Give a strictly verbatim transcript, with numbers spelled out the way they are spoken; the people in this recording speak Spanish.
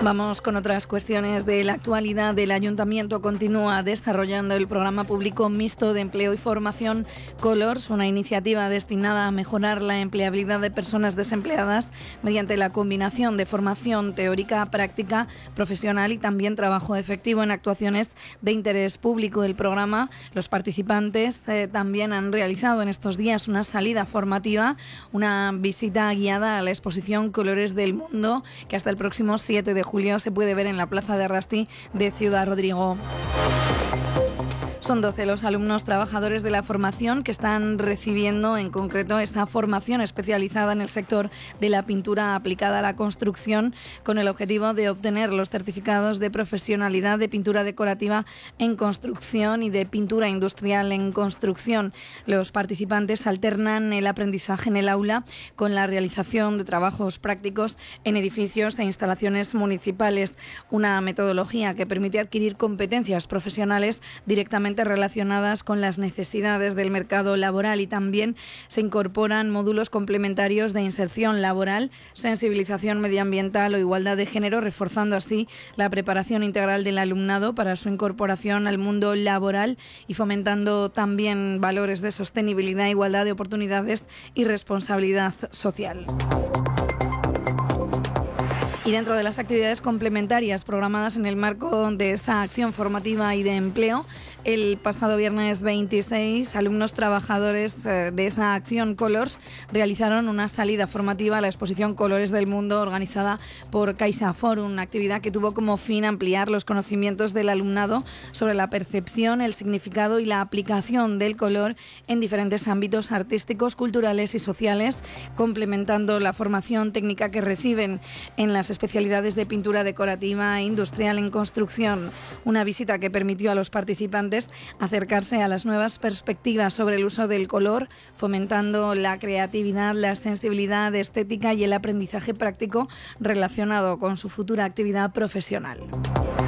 Vamos con otras cuestiones de la actualidad. El Ayuntamiento continúa desarrollando el programa público mixto de empleo y formación Colors, una iniciativa destinada a mejorar la empleabilidad de personas desempleadas mediante la combinación de formación teórica, práctica, profesional y también trabajo efectivo en actuaciones de interés público. El programa, los participantes eh, también han realizado en estos días una salida formativa, una visita guiada a la exposición Colores del Mundo, que hasta el próximo siete de julio se puede ver en la Plaza de Arrasti de Ciudad Rodrigo. Son doce los alumnos trabajadores de la formación que están recibiendo en concreto esa formación especializada en el sector de la pintura aplicada a la construcción, con el objetivo de obtener los certificados de profesionalidad de pintura decorativa en construcción y de pintura industrial en construcción. Los participantes alternan el aprendizaje en el aula con la realización de trabajos prácticos en edificios e instalaciones municipales, una metodología que permite adquirir competencias profesionales directamente relacionadas con las necesidades del mercado laboral, y también se incorporan módulos complementarios de inserción laboral, sensibilización medioambiental o igualdad de género, reforzando así la preparación integral del alumnado para su incorporación al mundo laboral y fomentando también valores de sostenibilidad, igualdad de oportunidades y responsabilidad social. Y dentro de las actividades complementarias programadas en el marco de esa acción formativa y de empleo, el pasado viernes veintiséis, alumnos trabajadores de esa acción Colors realizaron una salida formativa a la exposición Colores del Mundo organizada por CaixaForum, una actividad que tuvo como fin ampliar los conocimientos del alumnado sobre la percepción, el significado y la aplicación del color en diferentes ámbitos artísticos, culturales y sociales, complementando la formación técnica que reciben en las especialidades de pintura decorativa e industrial en construcción. Una visita que permitió a los participantes acercarse a las nuevas perspectivas sobre el uso del color, fomentando la creatividad, la sensibilidad estética y el aprendizaje práctico relacionado con su futura actividad profesional.